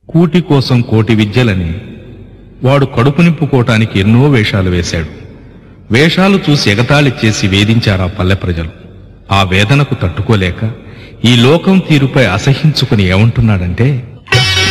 కూటి కోసం కోటి విద్యలని వాడు కడుపు నింపుకోవటానికి ఎన్నో వేషాలు వేశాడు. వేషాలు చూసి ఎగతాళి చేసి వేధించారా పల్లె ప్రజలు. ఆ వేదనకు తట్టుకోలేక ఈ లోకం తీరుపై అసహించుకుని ఏమంటున్నాడంటే,